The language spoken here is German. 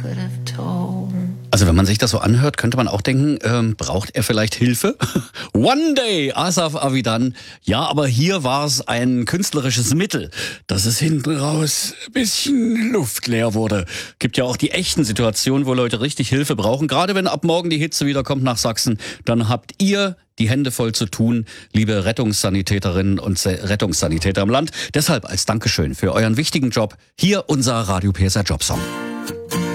Also wenn man sich das so anhört, könnte man auch denken, braucht er vielleicht Hilfe? One Day, Asaf Avidan. Ja, aber hier war es ein künstlerisches Mittel, dass es hinten raus ein bisschen luftleer wurde. Gibt ja auch die echten Situationen, wo Leute richtig Hilfe brauchen. Gerade wenn ab morgen die Hitze wieder kommt nach Sachsen, dann habt ihr die Hände voll zu tun, liebe Rettungssanitäterinnen und Rettungssanitäter im Land. Deshalb als Dankeschön für euren wichtigen Job hier unser Radio PSR Jobsong.